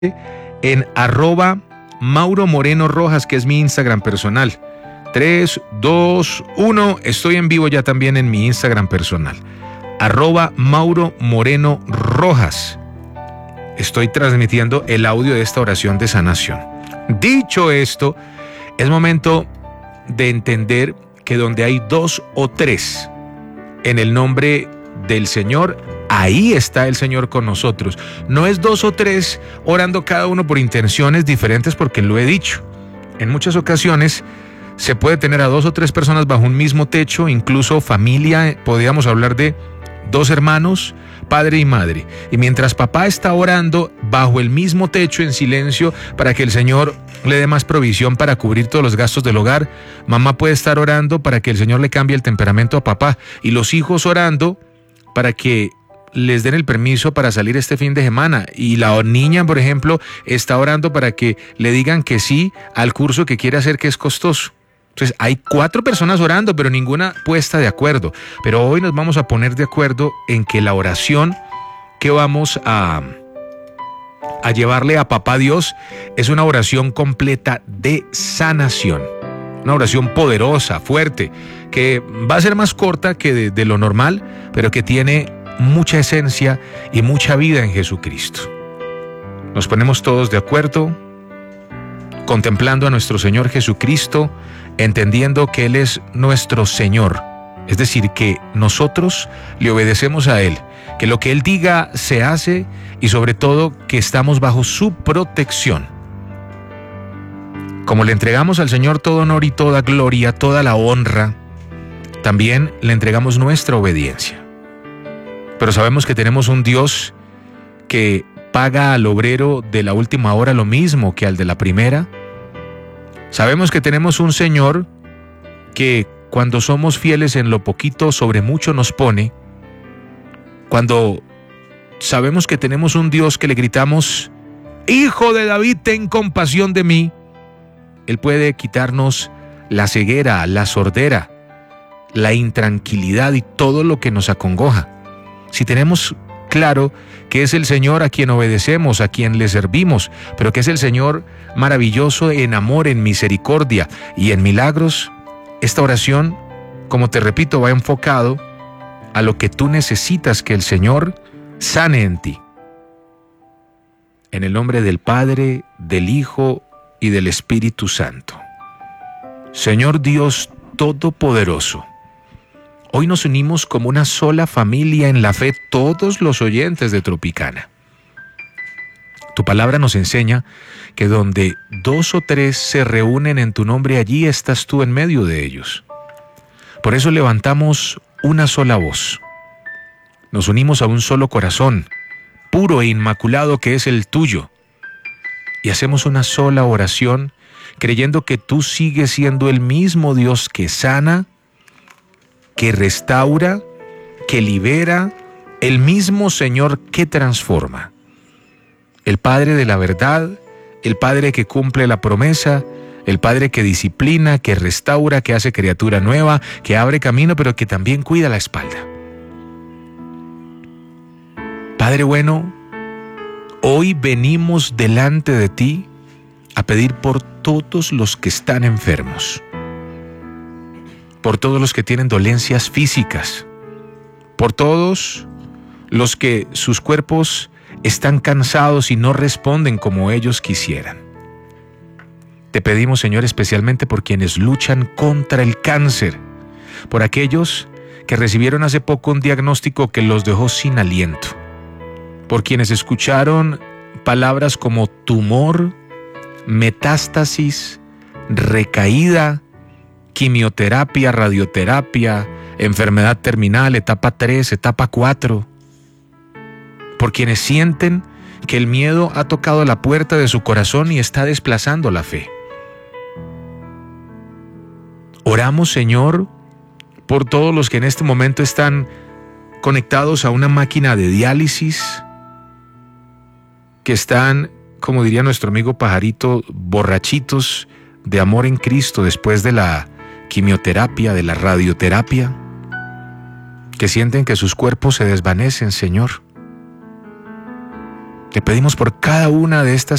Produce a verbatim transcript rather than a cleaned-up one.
en arroba Mauro Moreno Rojas, que es mi Instagram personal. tres, dos, uno, estoy en vivo ya también en mi Instagram personal. Arroba Mauro Moreno Rojas. Estoy transmitiendo el audio de esta oración de sanación. Dicho esto, es momento de entender que donde hay dos o tres en el nombre del Señor, ahí está el Señor con nosotros. No es dos o tres orando cada uno por intenciones diferentes, porque lo he dicho. En muchas ocasiones se puede tener a dos o tres personas bajo un mismo techo, incluso familia. Podríamos hablar de dos hermanos, padre y madre. Y mientras papá está orando bajo el mismo techo en silencio para que el Señor le dé más provisión para cubrir todos los gastos del hogar, mamá puede estar orando para que el Señor le cambie el temperamento a papá, y los hijos orando para que les den el permiso para salir este fin de semana, y la niña, por ejemplo, está orando para que le digan que sí al curso que quiere hacer, que es costoso. Entonces hay cuatro personas orando, pero ninguna puesta de acuerdo. Pero hoy nos vamos a poner de acuerdo en que la oración que vamos a, a llevarle a Papá Dios es una oración completa de sanación. Una oración poderosa, fuerte, que va a ser más corta que de, de lo normal, pero que tiene mucha esencia y mucha vida en Jesucristo. Nos ponemos todos de acuerdo, contemplando a nuestro Señor Jesucristo, entendiendo que Él es nuestro Señor, es decir, que nosotros le obedecemos a Él, que lo que Él diga se hace, y sobre todo que estamos bajo su protección. Como le entregamos al Señor todo honor y toda gloria, toda la honra, también le entregamos nuestra obediencia. Pero sabemos que tenemos un Dios que paga al obrero de la última hora lo mismo que al de la primera. Sabemos que tenemos un Señor que, cuando somos fieles en lo poquito, sobre mucho nos pone. Cuando sabemos que tenemos un Dios que le gritamos: Hijo de David, ten compasión de mí, Él puede quitarnos la ceguera, la sordera, la intranquilidad y todo lo que nos acongoja. Si tenemos claro que es el Señor a quien obedecemos, a quien le servimos, pero que es el Señor maravilloso en amor, en misericordia y en milagros, esta oración, como te repito, va enfocado a lo que tú necesitas que el Señor sane en ti. En el nombre del Padre, del Hijo y del Espíritu Santo. Señor Dios Todopoderoso, hoy nos unimos como una sola familia en la fe, todos los oyentes de Tropicana. Tu palabra nos enseña que donde dos o tres se reúnen en tu nombre, allí estás tú en medio de ellos. Por eso levantamos una sola voz. Nos unimos a un solo corazón, puro e inmaculado que es el tuyo. Y hacemos una sola oración, creyendo que tú sigues siendo el mismo Dios que sana, que restaura, que libera, el mismo Señor que transforma. El Padre de la verdad, el Padre que cumple la promesa, el Padre que disciplina, que restaura, que hace criatura nueva, que abre camino, pero que también cuida la espalda. Padre bueno, hoy venimos delante de ti a pedir por todos los que están enfermos, por todos los que tienen dolencias físicas, por todos los que sus cuerpos están cansados y no responden como ellos quisieran. Te pedimos, Señor, especialmente por quienes luchan contra el cáncer, por aquellos que recibieron hace poco un diagnóstico que los dejó sin aliento, por quienes escucharon palabras como tumor, metástasis, recaída, quimioterapia, radioterapia, enfermedad terminal, etapa tres, etapa cuatro. Por quienes sienten que el miedo ha tocado la puerta de su corazón y está desplazando la fe. Oramos, Señor, por todos los que en este momento están conectados a una máquina de diálisis, que están, como diría nuestro amigo Pajarito, borrachitos de amor en Cristo después de la quimioterapia, de la radioterapia, que sienten que sus cuerpos se desvanecen, Señor. Te pedimos por cada una de estas